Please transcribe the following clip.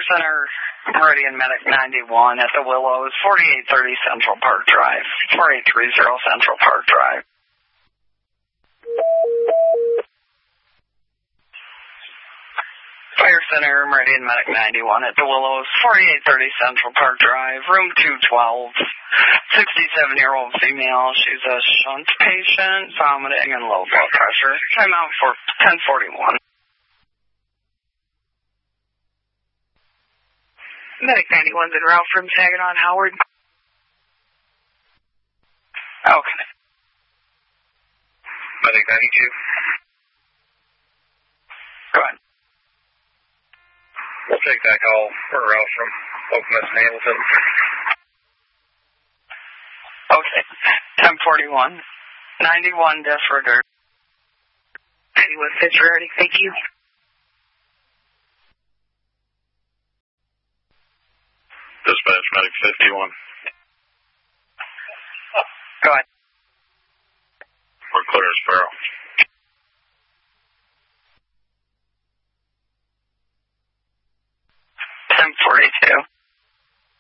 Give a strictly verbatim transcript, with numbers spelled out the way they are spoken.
Center, Meridian Medic ninety-one at the Willows, forty-eight thirty Central Park Drive, forty-eight thirty Central Park Drive. Fire Center, Meridian Medic ninety-one at the Willows, forty-eight thirty Central Park Drive, room two twelve, sixty-seven-year-old female. She's a shunt patient, vomiting and low blood pressure. Time out for ten forty-one. Medic ninety-one's in Ralph from Saginaw and Howard. Okay. Medic ninety-two. Go ahead. We'll take that call for Ralph from Okemos and Hamilton. Okay. ten forty-one. ninety-one disregard. ninety-one disregarding, thank you. Dispatch Medic fifty-one. Go ahead. We're clear as Sparrow. ten forty-two.